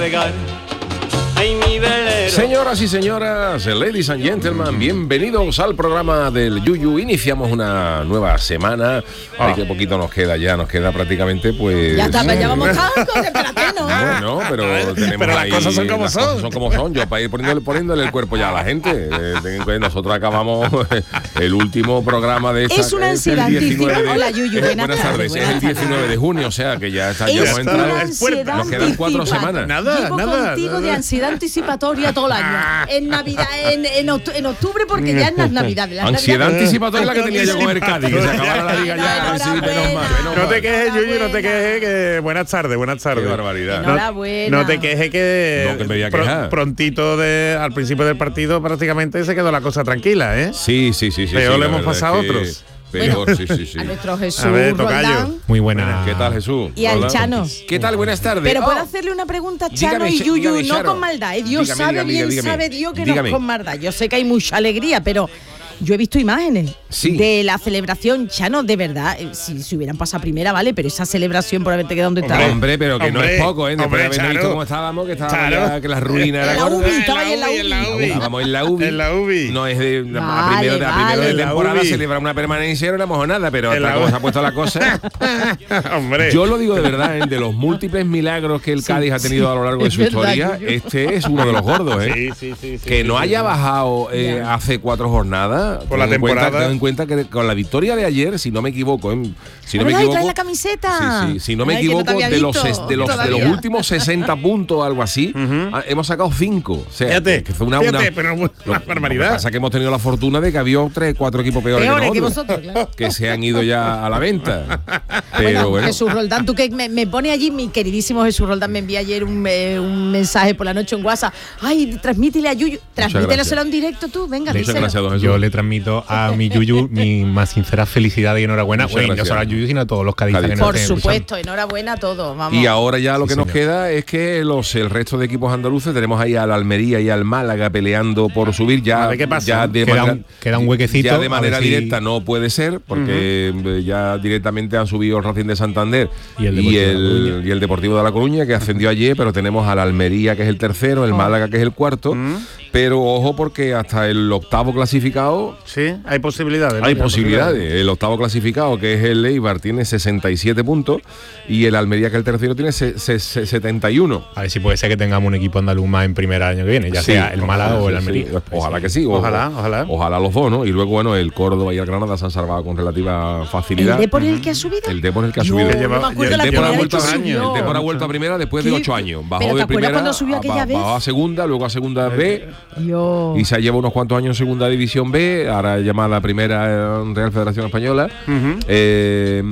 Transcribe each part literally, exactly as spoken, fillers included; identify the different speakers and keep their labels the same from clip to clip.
Speaker 1: Señoras y señoras, ladies and gentlemen, bienvenidos al programa del Yuyu. Iniciamos una nueva semana.
Speaker 2: Ah.
Speaker 1: Ay, que poquito nos queda ya, nos queda prácticamente pues...
Speaker 3: Ya está, ya vamos tanto, espérate, ¿no?
Speaker 1: Bueno, pero tenemos
Speaker 2: Pero las
Speaker 1: ahí...
Speaker 2: cosas son como
Speaker 1: las
Speaker 2: son.
Speaker 1: cosas son como son. Yo para ir poniéndole, poniéndole el cuerpo ya a la gente. Eh, ten en cuenta, nosotros acabamos el último programa de esta...
Speaker 3: Es una
Speaker 1: es el
Speaker 3: ansiedad
Speaker 1: diecinueve de-
Speaker 3: anticipada. Hola, Yuyu,
Speaker 1: eh,
Speaker 3: buenas
Speaker 1: Buenas
Speaker 3: tardes,
Speaker 1: tardes, es
Speaker 3: buenas
Speaker 1: el diecinueve de junio, o sea que ya está, ya
Speaker 3: Es
Speaker 1: hemos
Speaker 3: una
Speaker 1: entrado...
Speaker 3: ansiedad
Speaker 1: Nos quedan cuatro
Speaker 3: anticipada.
Speaker 1: semanas.
Speaker 2: Nada,
Speaker 3: Llevo
Speaker 2: nada,
Speaker 3: contigo
Speaker 2: nada.
Speaker 3: de ansiedad anticipatoria todo el año. En Navidad, en, en, oct- en octubre, porque ya en las Navidades. Las
Speaker 1: Ansiedad
Speaker 3: Navidades-
Speaker 1: anticipatoria la que tenía yo con el Cádiz, que se acabara la liga ya. Sí, menos mal, menos
Speaker 2: No te
Speaker 1: mal.
Speaker 2: quejes, Yuyu, no te quejes, que buenas tardes, buenas tardes.
Speaker 1: Qué barbaridad.
Speaker 2: No,
Speaker 3: Enhorabuena.
Speaker 2: no te quejes que,
Speaker 1: No, que me voy a quejar.
Speaker 2: prontito de, al principio del partido prácticamente se quedó la cosa tranquila, ¿eh?
Speaker 1: Sí, sí, sí, sí.
Speaker 2: Peor
Speaker 1: sí,
Speaker 2: le
Speaker 1: la
Speaker 2: hemos
Speaker 1: verdad
Speaker 2: pasado
Speaker 1: es que
Speaker 2: otros.
Speaker 1: Peor, sí, sí, sí.
Speaker 3: A nuestro Jesús
Speaker 2: A ver, tocayo.
Speaker 3: Roldán
Speaker 4: Muy buena.
Speaker 1: ¿Qué tal, Jesús?
Speaker 3: y al
Speaker 1: Hola.
Speaker 3: Chano.
Speaker 1: ¿Qué tal? Buenas tardes.
Speaker 3: Pero
Speaker 1: Oh,
Speaker 3: puedo hacerle una pregunta a Chano
Speaker 1: dígame,
Speaker 3: y Yuyu,
Speaker 1: dígame,
Speaker 3: no
Speaker 1: Charo.
Speaker 3: con maldad. ¿eh? Dios
Speaker 1: Dígame,
Speaker 3: sabe,
Speaker 1: dígame,
Speaker 3: bien
Speaker 1: dígame.
Speaker 3: sabe Dios que
Speaker 1: Dígame.
Speaker 3: no es con maldad. Yo sé que hay mucha alegría, pero yo he visto imágenes
Speaker 1: Sí.
Speaker 3: de la celebración. Chano, de verdad, eh, si se hubieran pasado primera, ¿vale? Pero esa celebración por haberte quedado donde
Speaker 2: Hombre,
Speaker 3: estabas.
Speaker 1: Hombre, pero que no
Speaker 2: Hombre,
Speaker 1: es poco, ¿eh? Después
Speaker 2: hombre,
Speaker 1: de haber
Speaker 2: Charo.
Speaker 1: visto cómo estábamos, que estábamos
Speaker 2: Charo.
Speaker 1: ya, que la ruina era
Speaker 3: En la
Speaker 1: gorda.
Speaker 3: UBI, estaba ahí en la
Speaker 2: en la
Speaker 3: UBI.
Speaker 2: UBI.
Speaker 1: Estábamos en la UBI.
Speaker 2: En la UBI.
Speaker 1: No es de, a
Speaker 3: Vale,
Speaker 1: primero, de, a primero
Speaker 3: vale.
Speaker 1: de
Speaker 2: En la
Speaker 1: temporada
Speaker 2: UBI.
Speaker 1: celebrar una permanencia no éramos nada, pero
Speaker 2: En
Speaker 1: tal
Speaker 2: la
Speaker 1: como
Speaker 2: UBI.
Speaker 1: se ha puesto la cosa.
Speaker 2: Hombre.
Speaker 1: Yo lo digo de verdad, ¿eh? De los múltiples milagros que el Cádiz ha tenido a lo largo de
Speaker 3: es
Speaker 1: su
Speaker 3: verdad,
Speaker 1: historia,
Speaker 3: Yuyu.
Speaker 1: este es uno de los gordos, ¿eh?
Speaker 2: Sí, sí, sí, sí,
Speaker 1: Que
Speaker 2: sí,
Speaker 1: no
Speaker 2: sí,
Speaker 1: haya
Speaker 2: sí.
Speaker 1: bajado eh,
Speaker 3: Ya.
Speaker 1: hace cuatro jornadas.
Speaker 2: Por la
Speaker 1: ten en cuenta-
Speaker 2: temporada.
Speaker 1: Ten en cuenta que con la victoria de ayer, si no me equivoco, ¿eh? si no me
Speaker 3: ¿Verdad? ¿Y
Speaker 1: equivoco,
Speaker 3: traes la camiseta?
Speaker 1: sí, sí, si no me
Speaker 3: Ay, que no te
Speaker 1: equivoco,
Speaker 3: había
Speaker 1: de, los,
Speaker 3: visto
Speaker 1: ses- de, los, de los
Speaker 3: todavía.
Speaker 1: últimos sesenta puntos o algo así, ah, hemos sacado cinco. O sea,
Speaker 2: Fíjate,
Speaker 1: que fue una,
Speaker 2: fíjate,
Speaker 1: una-
Speaker 2: pero una
Speaker 1: lo-
Speaker 2: barbaridad.
Speaker 1: Lo que pasa es que hemos tenido la fortuna de que había tres, cuatro equipos peores,
Speaker 3: Peores
Speaker 1: que,
Speaker 3: que
Speaker 1: nosotros,
Speaker 3: vosotros, claro.
Speaker 1: que se han ido ya a la venta. Pero
Speaker 3: Bueno,
Speaker 1: bueno,
Speaker 3: Jesús Roldán, tú que me, me pone allí, mi queridísimo Jesús Roldán me envía ayer un, eh, un mensaje por la noche en WhatsApp. Ay, transmítele a Yuyu, transmítelo
Speaker 1: gracias.
Speaker 3: en directo tú, venga,
Speaker 1: muchas
Speaker 3: díselo.
Speaker 1: gracias, don Jesús.
Speaker 4: Yo le transmito a mi Yuyu mi más sincera felicidad y enhorabuena.
Speaker 1: Muchas
Speaker 4: Bueno, y no
Speaker 1: gracias.
Speaker 4: solo a Yuyu, sino a todos los cadistas que
Speaker 1: Cádiz.
Speaker 4: nos
Speaker 3: Por
Speaker 4: estén
Speaker 3: supuesto, enhorabuena a todos, vamos.
Speaker 1: Y ahora ya lo
Speaker 4: Sí,
Speaker 1: que nos
Speaker 4: señor.
Speaker 1: queda es que los el resto de equipos andaluces tenemos ahí al Almería y al Málaga peleando por subir ya.
Speaker 2: A ver qué pasa.
Speaker 1: Ya de
Speaker 4: Queda
Speaker 1: manera,
Speaker 4: un- queda un huequecito,
Speaker 1: Ya de
Speaker 4: a
Speaker 1: manera
Speaker 4: ver si-
Speaker 1: directa no puede ser, porque eh, ya directamente han subido el Racing de Santander
Speaker 4: Y el
Speaker 1: y
Speaker 4: Deportivo de La
Speaker 1: el,
Speaker 4: Coruña.
Speaker 1: y el Deportivo de La Coruña, que ascendió ayer, pero tenemos al Almería, que es el tercero, el
Speaker 3: Oh.
Speaker 1: Málaga, que es el cuarto. Pero ojo, porque hasta el octavo clasificado
Speaker 2: Sí, hay posibilidades. ¿no?
Speaker 1: hay
Speaker 2: Ya
Speaker 1: posibilidades. El octavo clasificado, que es el Eibar, tiene sesenta y siete puntos y el Almería, que es el tercero, tiene se- se- se- setenta y uno.
Speaker 4: A ver si puede ser que tengamos un equipo andaluz más en primer año que viene, ya
Speaker 1: Sí,
Speaker 4: sea el Málaga
Speaker 1: ojalá,
Speaker 4: o el
Speaker 1: sí,
Speaker 4: Almería.
Speaker 1: sí. Ojalá que sí. o-
Speaker 2: Ojalá, ojalá.
Speaker 1: Ojalá los dos, ¿no? Y luego, bueno, el Córdoba y el Granada se han salvado con relativa
Speaker 3: ¿El
Speaker 1: facilidad.
Speaker 3: Depor es el que ha subido?
Speaker 1: El Depor es el que ha
Speaker 3: Yo
Speaker 1: subido.
Speaker 3: no
Speaker 2: Lleva-
Speaker 3: me acuerdo
Speaker 2: el
Speaker 3: la
Speaker 1: El Depor
Speaker 2: Depor
Speaker 1: ha
Speaker 3: primera
Speaker 1: vuelto
Speaker 3: vez
Speaker 1: a
Speaker 3: que
Speaker 2: año,
Speaker 3: subió.
Speaker 1: el Depor ha vuelto a primera después de
Speaker 3: ¿Qué?
Speaker 1: ocho años. Bajó
Speaker 3: ¿Pero te
Speaker 1: de
Speaker 3: acuerdas
Speaker 1: primera,
Speaker 3: cuando subió aquella
Speaker 1: ba-
Speaker 3: vez?
Speaker 1: bajó a segunda, luego a segunda B
Speaker 3: Dios.
Speaker 1: y se ha llevado unos cuantos años en segunda división B, ahora llamada primera eh, Real Federación Española, eh,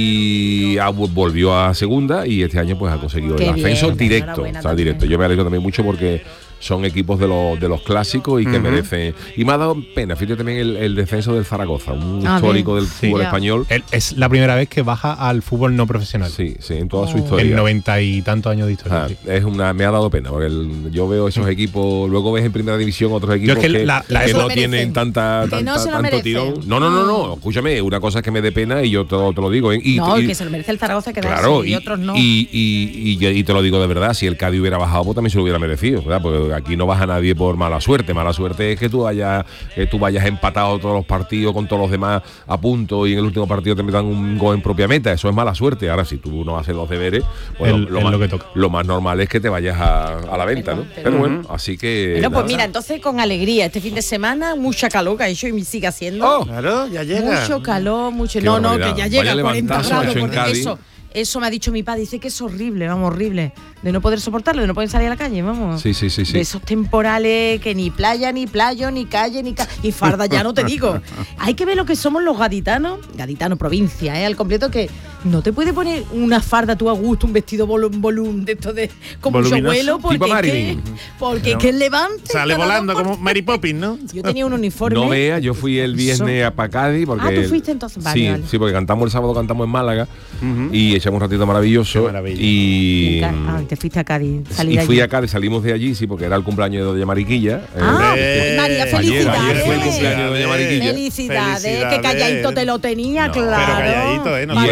Speaker 1: y ha- volvió a segunda y este año pues ha conseguido
Speaker 3: Qué
Speaker 1: el ascenso
Speaker 3: bien,
Speaker 1: directo,
Speaker 3: enhorabuena
Speaker 1: o sea,
Speaker 3: también.
Speaker 1: directo. Yo me alegro también mucho porque son equipos de los de los clásicos y que merecen. Y me ha dado pena, fíjate también el, el descenso del Zaragoza, un
Speaker 3: Ah,
Speaker 1: histórico
Speaker 3: bien.
Speaker 1: del
Speaker 4: Sí.
Speaker 1: fútbol
Speaker 3: Ya.
Speaker 1: español.
Speaker 4: Él- es la primera vez que baja al fútbol no profesional.
Speaker 1: Sí, sí, en toda su
Speaker 3: Oh.
Speaker 1: historia.
Speaker 4: En noventa y tantos años de historia.
Speaker 1: Ah,
Speaker 4: sí.
Speaker 1: es una, me ha dado pena, porque el- yo veo esos equipos, luego ves en primera división otros equipos
Speaker 4: es que
Speaker 1: que,
Speaker 4: la- la-
Speaker 1: que
Speaker 3: se lo
Speaker 1: no
Speaker 3: merecen.
Speaker 1: tienen tanta,
Speaker 3: Que
Speaker 1: tanta-
Speaker 3: no se lo
Speaker 1: tanto
Speaker 3: merecen.
Speaker 1: tirón. No, no, no, no, escúchame, una cosa es que me dé pena y yo te, lo- te lo digo. ¿eh? Y,
Speaker 3: no,
Speaker 1: y-
Speaker 3: que se lo merece el Zaragoza que
Speaker 1: claro,
Speaker 3: y,
Speaker 1: y,
Speaker 3: otros no.
Speaker 1: y, y- y yo- y te lo digo de verdad, si el Cádiz hubiera bajado, pues también se lo hubiera merecido, ¿verdad? Porque aquí no baja nadie por mala suerte. Mala suerte es que tú vayas, que tú vayas empatado todos los partidos con todos los demás a punto y en el último partido te metan un gol en propia meta. Eso es mala suerte. Ahora, si tú no haces los deberes, pues
Speaker 4: El-
Speaker 1: lo,
Speaker 4: es
Speaker 1: más,
Speaker 4: lo que toca.
Speaker 1: lo más normal es que te vayas a, a la venta, ¿no?
Speaker 3: Pero-
Speaker 1: Pero bueno, así que.
Speaker 3: Bueno, pues
Speaker 1: nada.
Speaker 3: mira, entonces con alegría, este fin de semana, mucha calor que ha hecho y sigue haciendo.
Speaker 1: Oh,
Speaker 2: Claro, ya llega.
Speaker 3: Mucho calor, mucho.
Speaker 1: Qué
Speaker 3: No, no,
Speaker 1: barbaridad.
Speaker 3: que ya
Speaker 1: Vaya
Speaker 3: llega a cuarenta
Speaker 1: levantazo
Speaker 3: grados.
Speaker 1: hecho en
Speaker 3: porque
Speaker 1: Cádiz.
Speaker 3: Eso, eso me ha dicho mi padre, dice que es horrible, vamos, horrible. De no poder soportarlo, de no poder salir a la calle, vamos.
Speaker 1: Sí, sí, sí, sí.
Speaker 3: De esos temporales que ni playa, ni playo, ni calle, ni ca y farda ya no te digo. Hay que ver lo que somos los gaditanos, gaditano provincia, ¿eh? Al completo, que no te puede poner una farda tú a gusto, un vestido volum, volum de esto de como un
Speaker 2: Voluminoso.
Speaker 3: abuelo, porque
Speaker 1: Tipo
Speaker 3: es que,
Speaker 1: Marilyn.
Speaker 3: porque es que el levante
Speaker 2: Sale
Speaker 3: cada
Speaker 2: volando
Speaker 3: dos por
Speaker 2: como Mary Poppins, ¿no?
Speaker 3: Yo tenía un uniforme.
Speaker 1: No vea, yo fui el viernes a Pacadi porque
Speaker 3: Ah, ¿tú fuiste entonces? Vale,
Speaker 1: sí,
Speaker 3: vale.
Speaker 1: sí, porque cantamos el sábado, cantamos en Málaga y echamos un ratito maravilloso.
Speaker 2: Qué maravilla.
Speaker 1: Y,
Speaker 3: Ah, te fuiste a Cádiz. salí
Speaker 1: y
Speaker 3: de
Speaker 1: fui
Speaker 3: allí.
Speaker 1: a Cádiz, salimos de allí, sí, porque era el cumpleaños de Doña Mariquilla.
Speaker 3: Ah,
Speaker 2: Eh,
Speaker 3: María,
Speaker 2: ayer-
Speaker 3: felicidades.
Speaker 1: ayer fue el cumpleaños de Doña Mariquilla.
Speaker 3: Felicidades,
Speaker 2: Felicidades.
Speaker 3: que calladito te lo tenía,
Speaker 1: No,
Speaker 3: claro.
Speaker 2: pero calladito, ¿eh? No
Speaker 3: Para
Speaker 1: y
Speaker 3: no
Speaker 1: echamos,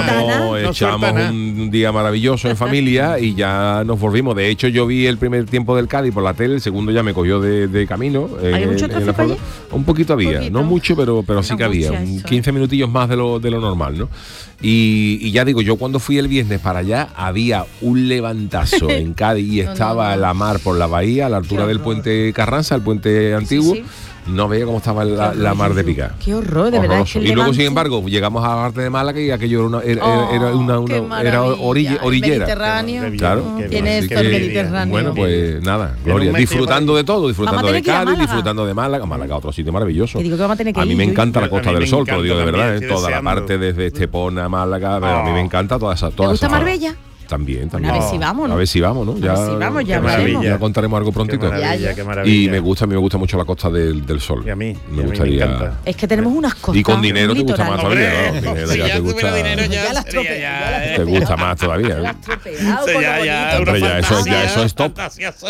Speaker 1: echamos, echamos un día maravilloso en familia y ya nos volvimos. De hecho, yo vi el primer tiempo del Cádiz por la tele, el segundo ya me cogió de, de camino.
Speaker 3: ¿Hay mucho tráfico allí?
Speaker 1: Un poquito había, poquito. No mucho, pero, pero sí que había. Un quince minutillos más de lo, de lo normal, ¿no? Y, y ya digo, yo cuando fui el viernes para allá había un levantazo en Cádiz y estaba no, no, no. la mar por la bahía a la altura del puente Carranza, el puente antiguo. Sí, sí. No veía cómo estaba la, la mar de picar.
Speaker 3: Qué horror, de verdad. Es que
Speaker 1: y luego, sin embargo, llegamos a la parte de Málaga y aquello era una, era, oh, era una, una era orilla, orillera.
Speaker 3: El Mediterráneo.
Speaker 1: Claro.
Speaker 3: Tiene esto el Mediterráneo.
Speaker 1: Bueno, pues nada, Gloria, disfrutando de todo, disfrutando de Cádiz, disfrutando de Málaga. Málaga, otro sitio maravilloso. A mí me encanta la Costa del Sol, te lo digo de verdad, toda la parte desde Estepona, Málaga, pero a mí me encanta toda esa.
Speaker 3: ¿Te gusta Marbella?
Speaker 1: También, también.
Speaker 3: Bueno, a ver si vamos, ¿no?
Speaker 1: A ver si vamos, ¿no? Ya,
Speaker 3: a ver si vamos, ya,
Speaker 1: veremos. Ya contaremos algo prontito.
Speaker 2: Qué maravilla, qué maravilla.
Speaker 1: Y me gusta, a mí me gusta mucho la Costa del, del Sol.
Speaker 2: Y a mí,
Speaker 1: me
Speaker 2: y
Speaker 1: gustaría.
Speaker 2: A mí me encanta.
Speaker 3: Es que tenemos unas costas.
Speaker 1: Y con dinero te gusta más todavía, ¿no?
Speaker 5: Dinero ya te gusta.
Speaker 3: Dinero ya las tropeas.
Speaker 1: Te gusta más todavía.
Speaker 3: Ya, ya,
Speaker 1: ya, eso, ya eso es top.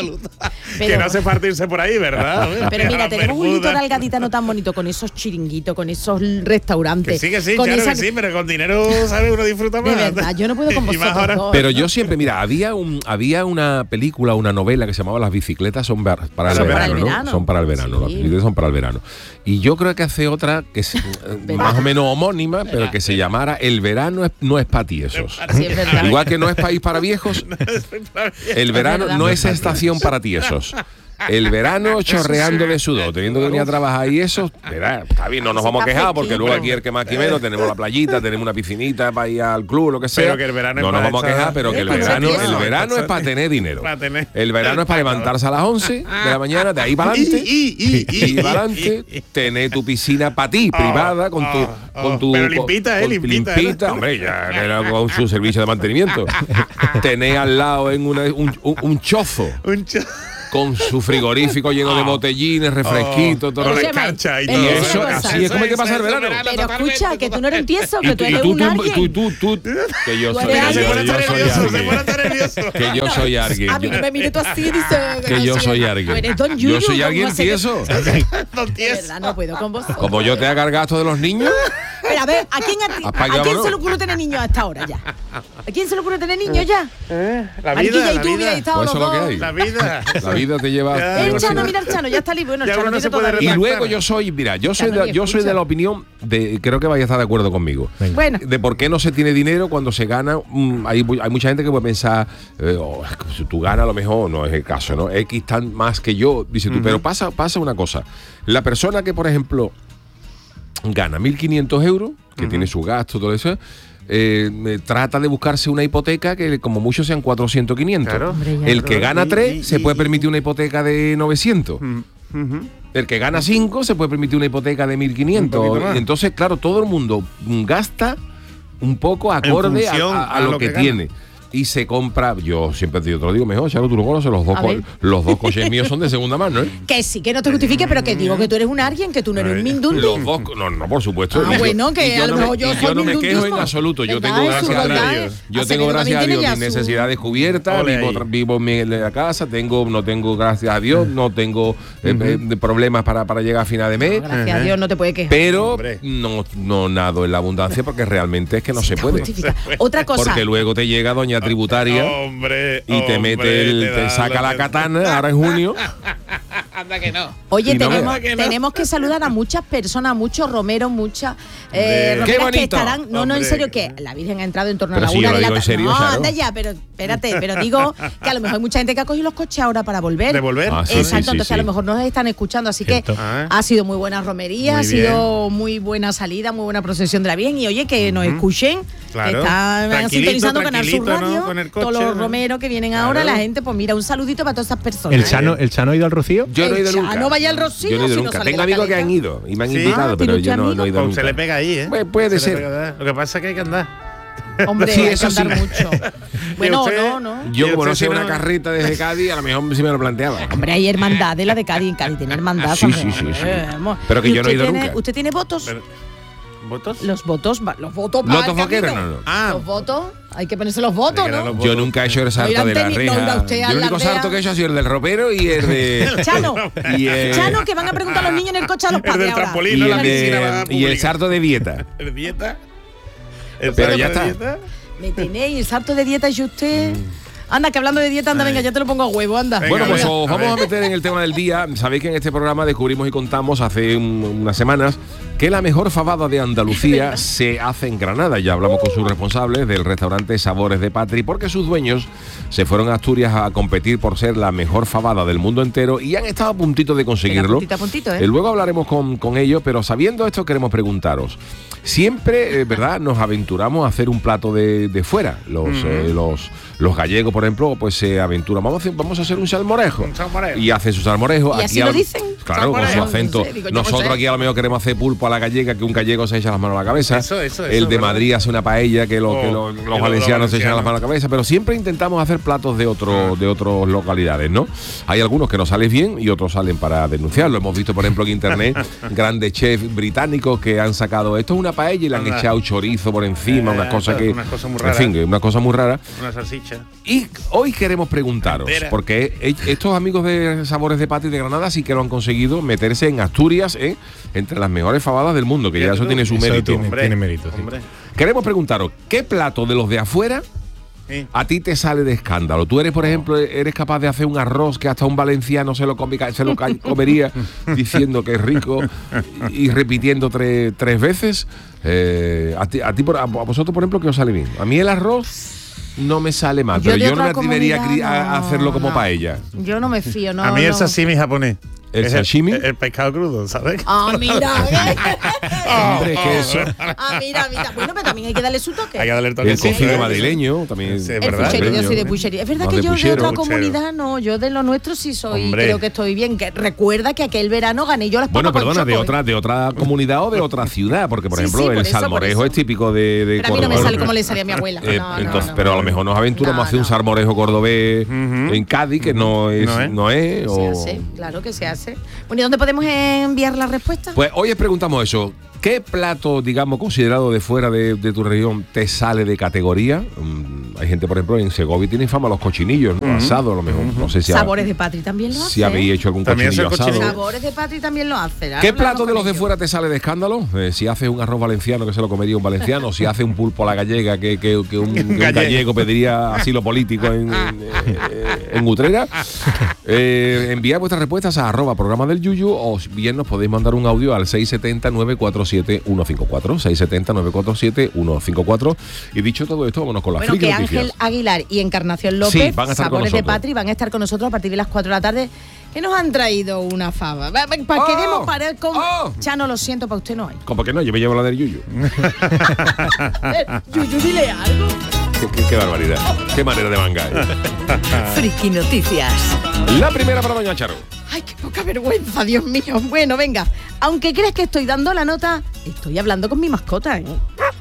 Speaker 2: Que no hace partirse por ahí, ¿verdad?
Speaker 3: Pero mira, tenemos un litoral gaditano tan bonito con esos chiringuitos, con esos restaurantes.
Speaker 2: Que sí, que sí, claro que sí, pero con dinero, ¿sabes? Uno disfruta más.
Speaker 3: De verdad, yo no puedo con vosotros.
Speaker 1: Pero yo siempre, mira, había un había una película, una novela que se llamaba Las bicicletas son para el
Speaker 3: son
Speaker 1: verano,
Speaker 3: para el
Speaker 1: ¿no?
Speaker 3: verano.
Speaker 1: Son para el verano, sí. Las bicicletas son para el verano. Y yo creo que hace otra que es más o menos homónima, pero que se llamara El verano es, no es para tiesos.
Speaker 3: Sí, es verdad.
Speaker 1: Igual que no es país para viejos, el verano es no es estación para tiesos. El verano chorreando de sudor, teniendo que venir a trabajar y eso, verá, está bien, no nos vamos a quejar porque luego aquí el que más que menos tenemos la playita, tenemos una piscinita para ir al club, lo que sea.
Speaker 2: Pero que el verano
Speaker 1: no nos vamos a quejar, pero que el verano, el verano es para tener dinero. El verano es para levantarse a las once de la mañana, de ahí para adelante, y para adelante, tener tu piscina para ti, privada, con tu, con tu,
Speaker 2: pero limpita, eh, limpita,
Speaker 1: limpita, hombre, ya con su servicio de mantenimiento. Tener al lado en una, un, un, un chozo.
Speaker 2: Un chozo.
Speaker 1: Con su frigorífico lleno oh. de botellines, refresquitos, oh. todo.
Speaker 2: Pero escarcha y
Speaker 1: todo. eso, así es como hay que pasar el verano.
Speaker 3: Pero escucha, que tú no eres un tieso, que tú eres un alguien.
Speaker 1: Tú, tú, tú, tú, que yo soy alguien. Que yo soy alguien.
Speaker 3: A mí no me mires tú así, dice.
Speaker 1: Que yo soy alguien. Yo soy alguien tieso.
Speaker 3: Don tieso. No puedo con vos.
Speaker 1: Como yo te haga el gasto de los niños.
Speaker 3: Pero a ver, ¿a quién, a, ¿a quién se le ocurre tener niños hasta ahora ya? ¿A quién se le ocurre tener niños ya?
Speaker 2: Eh, la vida, la vida.
Speaker 3: Y pues
Speaker 1: eso es lo que hay.
Speaker 2: La vida.
Speaker 1: La vida te lleva.
Speaker 3: El Chano, mira el Chano, ya está libre. Bueno, el Chano no se puede.
Speaker 1: Y luego yo soy, mira, yo soy de, yo soy de la opinión de, creo que vaya a estar de acuerdo conmigo.
Speaker 3: Bueno.
Speaker 1: De por qué no se tiene dinero cuando se gana. Um, hay, hay mucha gente que puede pensar, eh, oh, si tú ganas a lo mejor, no es el caso, ¿no? X tan más que yo, dice tú. Uh-huh. Pero pasa, pasa una cosa. La persona que, por ejemplo, gana mil quinientos euros, que uh-huh. tiene su gasto, todo eso. Eh, trata de buscarse una hipoteca que como mucho sean cuatrocientos, quinientos. Claro. Hombre, el que gana tres se puede permitir una hipoteca de novecientos. Uh-huh. El que gana cinco se puede permitir una hipoteca de mil quinientos. Entonces, claro, todo el mundo gasta un poco acorde a, a, a, a lo, lo que, que tiene. Y se compra, yo siempre te lo digo mejor, Charo, tú no conoces, los dos, co- los dos coches míos son de segunda mano, ¿eh?
Speaker 3: Que sí, que no te justifique, pero que digo que tú eres un alguien, que tú no eres un mindundi.
Speaker 1: Los dos, no, no, por supuesto.
Speaker 3: Ah, bueno, que a lo mejor yo soy
Speaker 1: yo no me quejo en absoluto, yo tengo gracias a Dios, yo tengo gracias a Dios mis necesidades cubiertas, vivo, vivo en la casa, tengo, no tengo, gracias a Dios, no tengo eh, uh-huh. problemas para, para llegar a final de mes.
Speaker 3: No, gracias uh-huh. a Dios no te puede quejar.
Speaker 1: Pero no, no nado en la abundancia porque realmente es que no se puede.
Speaker 3: Otra cosa.
Speaker 1: Porque luego te llega doña tributaria.
Speaker 2: Hombre,
Speaker 1: y te
Speaker 2: hombre,
Speaker 1: mete el, te, te saca la katana ahora en junio.
Speaker 5: Anda que no.
Speaker 3: Oye,
Speaker 1: no
Speaker 3: tenemos, que no. tenemos que saludar a muchas personas, muchos romeros, muchas eh, romeras que estarán. No, hombre. no, en serio, que la Virgen ha entrado en torno
Speaker 1: pero
Speaker 3: a la
Speaker 1: si
Speaker 3: una
Speaker 1: de
Speaker 3: la
Speaker 1: tarde.
Speaker 3: No,
Speaker 1: claro.
Speaker 3: anda ya, pero espérate, pero digo que a lo mejor hay mucha gente que ha cogido los coches ahora para volver.
Speaker 2: ¿De volver?
Speaker 1: Ah, sí,
Speaker 3: Exacto,
Speaker 1: sí, sí,
Speaker 3: entonces
Speaker 1: sí.
Speaker 3: a lo mejor nos están escuchando, así Cierto. que ah. ha sido muy buena romería, muy ha sido bien. muy buena salida, muy buena procesión de la Virgen. Y oye, que nos escuchen,
Speaker 2: claro.
Speaker 3: que están sintonizando Canal Sur Radio,
Speaker 2: ¿no? Con el coche,
Speaker 3: todos los
Speaker 2: ¿no?
Speaker 3: romeros que vienen claro. ahora, la gente, pues mira, un saludito para todas esas personas.
Speaker 4: ¿El Chano, ¿el Chano ha ido al Rocío?
Speaker 1: Yo no he ido nunca.
Speaker 3: No vaya al Rocío.
Speaker 1: Yo no he ido nunca. Tengo amigos que han ido y me han invitado, pero yo no he ido nunca.
Speaker 2: Se le pega ahí, ¿eh?
Speaker 1: Pues puede ser.
Speaker 2: Lo que pasa es que hay que andar.
Speaker 3: Hombre,
Speaker 1: sí,
Speaker 3: hay
Speaker 1: eso
Speaker 3: que andar
Speaker 1: sí.
Speaker 3: mucho. Bueno, no, no.
Speaker 1: Yo como no sé una carreta desde Cádiz, a lo mejor sí me lo planteaba.
Speaker 3: Hombre, hay hermandad de la de Cádiz, en Cádiz tiene hermandad.
Speaker 1: Sí, sí, sí, sí. Pero que yo no he ido
Speaker 3: tiene,
Speaker 1: nunca.
Speaker 3: ¿Usted tiene votos?
Speaker 2: Pero, ¿votos?
Speaker 3: Los votos, los votos
Speaker 1: para ¿Votos vaqueros? No, no.
Speaker 3: Ah. Los votos, hay que ponerse los votos, ¿no?
Speaker 1: Yo nunca he hecho el salto de la reja. Yo el único salto que he hecho ha sido el del ropero y el de...
Speaker 3: Chano,
Speaker 1: y el,
Speaker 3: Chano, que van a preguntar a los niños en el coche a los padres
Speaker 2: ahora.
Speaker 1: Y el, de, y el salto de dieta.
Speaker 2: ¿El dieta? ¿El
Speaker 1: Pero
Speaker 2: salto
Speaker 1: ya
Speaker 2: de
Speaker 1: está.
Speaker 2: dieta?
Speaker 3: Me tenéis el salto de dieta y usted. Anda, que hablando de dieta, anda, venga, ya te lo pongo a huevo, anda.
Speaker 2: Venga,
Speaker 1: Bueno, pues
Speaker 2: venga,
Speaker 1: os
Speaker 2: a
Speaker 1: vamos a
Speaker 2: ver.
Speaker 1: meter en el tema del día. Sabéis que en este programa descubrimos y contamos hace un- unas semanas que la mejor fabada de Andalucía se hace en Granada. Ya hablamos con sus responsables del restaurante Sabores de Patri, porque sus dueños se fueron a Asturias a competir por ser la mejor fabada del mundo entero y han estado a puntito de conseguirlo.
Speaker 3: puntito a puntito, ¿eh?
Speaker 1: Eh, Luego hablaremos con, con ellos, pero sabiendo esto queremos preguntaros. Siempre, eh, ¿verdad?, nos aventuramos a hacer un plato de, de fuera. Los, eh, los, los gallegos, por ejemplo, pues se aventuran. Vamos a hacer, vamos a hacer un salmorejo.
Speaker 2: Un salmorejo.
Speaker 1: Y hacen su salmorejo.
Speaker 3: ¿Y así lo
Speaker 1: al-
Speaker 3: dicen?
Speaker 1: Claro, con su
Speaker 3: Salmorejo.
Speaker 1: acento.
Speaker 3: No sé, digo, yo no
Speaker 1: Nosotros
Speaker 3: sé.
Speaker 1: aquí a lo mejor queremos hacer pulpo a la gallega, que un gallego se echa las manos a la cabeza.
Speaker 2: Eso, eso, eso,
Speaker 1: El de
Speaker 2: ¿verdad?
Speaker 1: Madrid hace una paella, que, lo-
Speaker 2: Oh,
Speaker 1: que lo-
Speaker 2: que
Speaker 1: los
Speaker 2: lo-
Speaker 1: valencianos
Speaker 2: los
Speaker 1: se echan las
Speaker 2: valencianos.
Speaker 1: manos a la cabeza. Pero siempre intentamos hacer platos de, otro, de otras localidades, ¿no? Hay algunos que nos salen bien y otros salen para denunciarlo. Hemos visto, por ejemplo, en internet grandes chefs británicos que han sacado esto es una paella y le han
Speaker 2: Anda.
Speaker 1: echado chorizo por encima,
Speaker 2: Eh,
Speaker 1: unas cosas que.
Speaker 2: unas cosas muy
Speaker 1: En
Speaker 2: raras.
Speaker 1: fin, que una cosa muy rara.
Speaker 2: Una salchicha.
Speaker 1: Y hoy queremos preguntaros,
Speaker 2: Entera.
Speaker 1: porque e- estos amigos de Sabores de Patri de Granada sí que lo han conseguido meterse en Asturias, ¿eh?, entre las mejores fabadas del mundo, que ya
Speaker 2: Fíjate
Speaker 1: eso
Speaker 2: tú.
Speaker 1: tiene su
Speaker 4: Eso
Speaker 1: mérito.
Speaker 4: tiene- tiene mérito, sí.
Speaker 2: Hombre.
Speaker 1: Queremos preguntaros, ¿qué plato de los de afuera
Speaker 2: Sí.
Speaker 1: a ti te sale de escándalo? Tú eres, por ejemplo, eres capaz de hacer un arroz que hasta un valenciano se lo, comi- se lo ca- comería diciendo que es rico y repitiendo tres, tres veces. Eh, a, ti, a, ti por- a vosotros, por ejemplo, ¿qué os sale bien? A mí el arroz no me sale mal,
Speaker 3: Yo
Speaker 1: pero
Speaker 3: de
Speaker 1: yo no me
Speaker 3: otra
Speaker 1: atrevería a, cri- a
Speaker 3: comunidad, no,
Speaker 1: hacerlo como
Speaker 3: no.
Speaker 1: paella.
Speaker 3: Yo no me fío, no.
Speaker 2: a mí el
Speaker 3: no.
Speaker 2: sashimi japonés.
Speaker 1: ¿El
Speaker 2: Es
Speaker 1: sashimi?
Speaker 2: El, el pescado crudo, ¿sabes?
Speaker 3: Ah, mira.
Speaker 1: Hombre, es que eso.
Speaker 3: Ah, mira, mira. Bueno, pero también hay que darle su toque.
Speaker 2: Hay que darle el
Speaker 1: El
Speaker 2: toquecito.
Speaker 1: cocido
Speaker 2: ¿eh?
Speaker 1: madrileño también.
Speaker 2: Sí,
Speaker 3: El
Speaker 2: ¿verdad?
Speaker 3: puchero, yo soy de
Speaker 1: Madrileño,
Speaker 3: puchería. Es verdad
Speaker 1: Más
Speaker 3: que
Speaker 1: de
Speaker 3: yo de
Speaker 1: puchero.
Speaker 3: otra
Speaker 2: Puchero.
Speaker 3: comunidad no, yo de lo nuestro sí soy,
Speaker 2: Hombre.
Speaker 3: creo que estoy bien. Que recuerda que aquel verano gané yo las
Speaker 1: Bueno,
Speaker 3: papas con
Speaker 1: perdona, de
Speaker 3: choco, ¿eh?
Speaker 1: otra, de otra comunidad o de otra ciudad, porque por
Speaker 3: Sí,
Speaker 1: ejemplo
Speaker 3: sí, por
Speaker 1: el
Speaker 3: eso, por
Speaker 1: salmorejo
Speaker 3: eso.
Speaker 1: es típico de, de
Speaker 3: Pero a mí no me
Speaker 1: Córdoba.
Speaker 3: sale como le salía a mi abuela.
Speaker 1: Eh,
Speaker 3: No, no,
Speaker 1: entonces,
Speaker 3: no.
Speaker 1: pero a lo mejor nos aventuramos
Speaker 3: No,
Speaker 1: a hacer un
Speaker 3: no.
Speaker 1: salmorejo cordobés
Speaker 2: Ujú.
Speaker 1: en Cádiz, que no es,
Speaker 2: No
Speaker 1: no
Speaker 2: es.
Speaker 1: es,
Speaker 3: Se
Speaker 1: o-
Speaker 3: hace, claro que se hace. Bueno, ¿y dónde podemos enviar la respuesta?
Speaker 1: Pues hoy os preguntamos eso. ¿Qué plato, digamos, considerado de fuera de, de tu región te sale de categoría? Mm, hay gente, por ejemplo, en Segovia tienen fama los cochinillos, ¿no? Asado a lo mejor. No sé si, ha-
Speaker 3: Sabores de Patri también lo hace.
Speaker 1: si habéis hecho algún
Speaker 2: También
Speaker 1: cochinillo
Speaker 2: hace el
Speaker 1: asado.
Speaker 2: cochinillo.
Speaker 3: Sabores de Patri también lo hace.
Speaker 1: ¿Qué
Speaker 3: Hablamos
Speaker 1: plato de
Speaker 3: con
Speaker 1: los de
Speaker 3: ellos.
Speaker 1: fuera te sale de escándalo? Eh, si haces un arroz valenciano que se lo comería un valenciano, si haces un pulpo a la gallega que, que- que un, que un
Speaker 2: Gallego.
Speaker 1: gallego pediría asilo político en, en, eh, en Utrera. Eh, enviad vuestras respuestas a arroba programa del Yuyu o bien nos podéis mandar un audio al seis siete cero, nueve cuatro siete, uno cinco cuatro. seis siete cero, nueve cuatro siete, uno cinco cuatro. Y dicho todo esto, vámonos con las
Speaker 3: Bueno,
Speaker 1: friki
Speaker 3: que
Speaker 1: noticias.
Speaker 3: Ángel Aguilar y Encarnación López,
Speaker 1: Sí, van a estar con
Speaker 3: Sabores de
Speaker 1: nosotros.
Speaker 3: Patri, van a estar con nosotros a partir de las cuatro de la tarde, que nos han traído una fava. Va- va- Para que
Speaker 1: ¡Oh!
Speaker 3: demos para con...
Speaker 1: ¡Oh!
Speaker 3: Chano, lo siento, para usted no hay.
Speaker 1: Como que no, yo me llevo la del Yuyu.
Speaker 3: A ver, Yuyu, dile algo.
Speaker 1: qué, qué- qué barbaridad. Qué manera de mangar.
Speaker 6: Friki Noticias.
Speaker 1: La primera para Doña Charo.
Speaker 3: Ay, qué poca vergüenza, Dios mío. Bueno, venga. Aunque creas que estoy dando la nota, estoy hablando con mi mascota, ¿eh?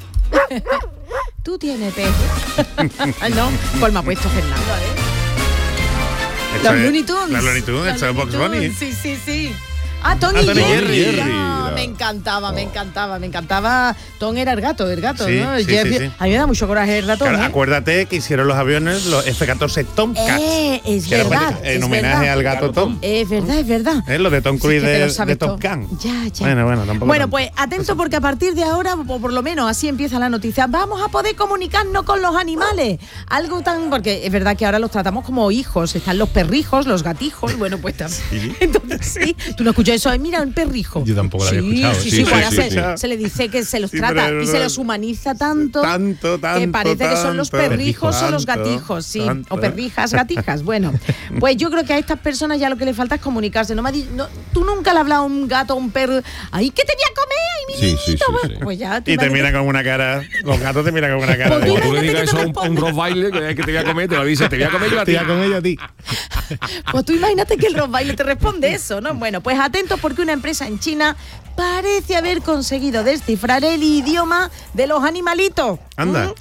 Speaker 3: Tú tienes pejo. Ay, no, pues me ha puesto Fernando, ¿eh?
Speaker 2: Esto
Speaker 3: Los
Speaker 2: es-
Speaker 3: Looney Tunes.
Speaker 2: Los Looney Tunes,
Speaker 3: Los
Speaker 2: esto es Box
Speaker 3: Looney
Speaker 2: Bunny.
Speaker 3: Tunes, Sí, sí, sí. Ah, Tom
Speaker 2: Ah,
Speaker 3: y
Speaker 2: Tom y
Speaker 3: Jerry.
Speaker 1: Jerry.
Speaker 3: Ah, me encantaba, me encantaba, me encantaba. Tom era el gato, el gato,
Speaker 2: Sí,
Speaker 3: ¿no?
Speaker 2: sí,
Speaker 3: Jerry-
Speaker 2: sí, sí.
Speaker 3: A mí me da mucho coraje el ratón,
Speaker 2: Claro,
Speaker 3: ¿eh?
Speaker 2: acuérdate que hicieron los aviones los F catorce Tomcat.
Speaker 3: Eh, es
Speaker 2: que era
Speaker 3: verdad,
Speaker 2: en
Speaker 3: es
Speaker 2: homenaje
Speaker 3: verdad.
Speaker 2: al gato Tom.
Speaker 3: Es verdad, es verdad.
Speaker 2: ¿Eh? Los de Tom
Speaker 3: Sí,
Speaker 2: Cruise
Speaker 3: que te lo
Speaker 2: de,
Speaker 3: sabes
Speaker 2: de Top
Speaker 3: todo.
Speaker 2: Gun.
Speaker 3: Ya, ya.
Speaker 2: Bueno, bueno, tampoco
Speaker 3: Bueno,
Speaker 2: tanto.
Speaker 3: pues atento porque a partir de ahora, o por lo menos así empieza la noticia, vamos a poder comunicarnos con los animales. Algo tan... Porque es verdad que ahora los tratamos como hijos. Están los perrijos, los gatijos. Bueno, pues también. Entonces sí. Tú no escuchas eso. Eh, mira, el perrijo.
Speaker 4: Yo tampoco lo había
Speaker 3: Sí,
Speaker 4: escuchado.
Speaker 3: Sí,
Speaker 1: Sí,
Speaker 3: sí,
Speaker 1: sí,
Speaker 3: pues ahora
Speaker 1: sí,
Speaker 3: se,
Speaker 1: sí.
Speaker 3: se le dice que se los
Speaker 2: Sí,
Speaker 3: trata
Speaker 2: pero
Speaker 3: y
Speaker 2: no-
Speaker 3: se los humaniza tanto.
Speaker 2: Tanto, tanto,
Speaker 3: que parece que son los
Speaker 2: tanto.
Speaker 3: perrijos o los
Speaker 2: Tanto,
Speaker 3: gatijos, sí.
Speaker 2: tanto.
Speaker 3: O perrijas, gatijas. Bueno, pues yo creo que a estas personas ya lo que le falta es comunicarse. No me ha di- no, tú nunca le has hablado a un gato, a un perro. ¡Ay, qué te voy a comer! ¡Ay, mi
Speaker 1: Sí, sí,
Speaker 3: niñito!
Speaker 1: sí, sí.
Speaker 3: Pues ya, tú
Speaker 2: Y te
Speaker 3: imagínate-
Speaker 2: miran con una cara. Los gatos te miran con una cara.
Speaker 3: Pues
Speaker 2: de-
Speaker 3: tú
Speaker 1: Como tú le
Speaker 3: Imagínate
Speaker 1: digas
Speaker 3: que
Speaker 1: eso
Speaker 3: te
Speaker 1: a un, a un
Speaker 3: responde.
Speaker 1: Rottweiler, que es que te voy a comer, te lo dice, te voy a comer yo a ti.
Speaker 4: Tía con ella a ti.
Speaker 3: Pues tú imagínate que el Rottweiler te responde eso, ¿no? Bueno, pues atentos porque una empresa en China parece haber conseguido descifrar el idioma de los animalitos.
Speaker 2: Anda.
Speaker 3: ¿Mm?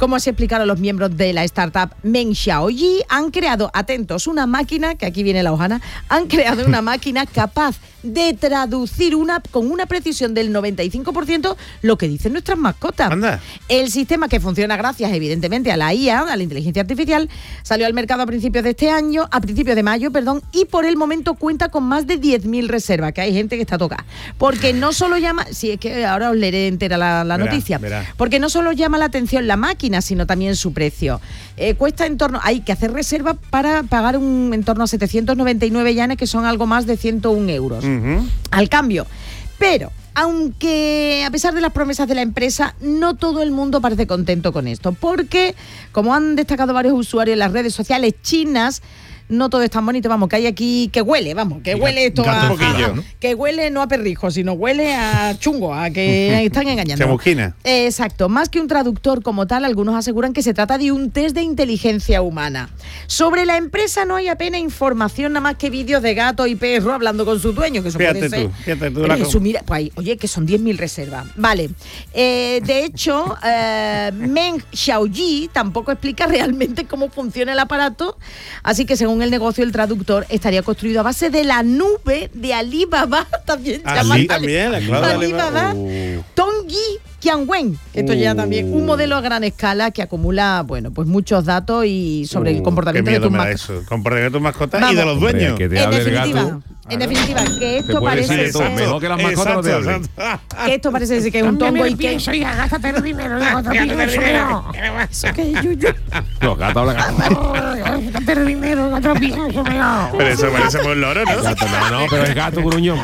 Speaker 3: Como se explicaron los miembros de la startup Meng Xiaoyi, han creado, atentos, una máquina, que aquí viene la hojana, han creado una máquina capaz de traducir una con una precisión del noventa y cinco por ciento lo que dicen nuestras mascotas.
Speaker 2: Anda.
Speaker 3: El sistema, que funciona gracias evidentemente a la I A, a la inteligencia artificial, salió al mercado a principios de este año, a principios de mayo, perdón, y por el momento cuenta con más de diez mil reservas, que hay gente que está tocada. Porque no solo llama, si es que ahora os leeré entera la, la
Speaker 2: Verá,
Speaker 3: noticia,
Speaker 2: verá.
Speaker 3: porque no solo llama la atención la máquina, sino también su precio. Eh, cuesta en torno, hay que hacer reserva para pagar un en torno a setecientos noventa y nueve yanes, que son algo más de ciento un euros.
Speaker 2: Ujú.
Speaker 3: Al cambio. Pero, aunque a pesar de las promesas de la empresa, no todo el mundo parece contento con esto, porque, como han destacado varios usuarios en las redes sociales chinas, no todo es tan bonito, vamos, que hay aquí que huele, vamos, que huele esto
Speaker 2: gato
Speaker 3: a,
Speaker 2: poquillo,
Speaker 3: a-
Speaker 2: ¿no?
Speaker 3: que huele no a perrijo, sino huele a chungo, a que están engañando.
Speaker 2: Chamusquina.
Speaker 3: Exacto, más que un traductor como tal, algunos aseguran que se trata de un test de inteligencia humana. Sobre la empresa no hay apenas información, nada más que vídeos de gato y perro hablando con su dueño, que eso
Speaker 2: Fíjate
Speaker 3: puede ser.
Speaker 2: tú, fíjate tú
Speaker 3: Eh,
Speaker 2: la
Speaker 3: su
Speaker 2: com-
Speaker 3: mira- pues ahí, oye, que son diez mil reservas. Vale. Eh, de hecho, eh, Meng Xiaoyi tampoco explica realmente cómo funciona el aparato, así que según el negocio, el traductor estaría construido a base de la nube de Alibaba, también
Speaker 2: Ah,
Speaker 3: llamada
Speaker 2: sí, también, la clave de
Speaker 3: Alibaba,
Speaker 2: Alibaba. Uh.
Speaker 3: Tongyi Qianwen, que esto ya
Speaker 2: Uh.
Speaker 3: también, un modelo a gran escala que acumula, bueno, pues muchos datos y sobre el
Speaker 2: Uh,
Speaker 3: comportamiento
Speaker 2: qué
Speaker 3: de
Speaker 2: miedo
Speaker 3: tus
Speaker 2: me da
Speaker 3: mascotas.
Speaker 2: eso. Comportamiento de tus mascotas y
Speaker 3: Vamos.
Speaker 2: de los
Speaker 1: Hombre,
Speaker 2: dueños.
Speaker 1: que te
Speaker 3: En
Speaker 1: hable el
Speaker 3: definitiva,
Speaker 1: gato.
Speaker 3: en definitiva, que
Speaker 1: Te
Speaker 3: esto
Speaker 1: puede decir
Speaker 3: parece
Speaker 1: de todo,
Speaker 3: ser,
Speaker 1: mejor que las mascotas no te
Speaker 2: Exacto,
Speaker 1: hablen.
Speaker 2: exacto.
Speaker 3: que esto parece ser que es un tongo y que
Speaker 5: pienso, hija, gástate el dinero en otro pienso mío.
Speaker 3: eso que es yuyu.
Speaker 1: Los gatos hablan gato.
Speaker 5: Gástate el dinero en otro pienso mío.
Speaker 2: Pero eso parece por un loro, ¿no?
Speaker 1: Gato, no, no, pero es gato gruñón.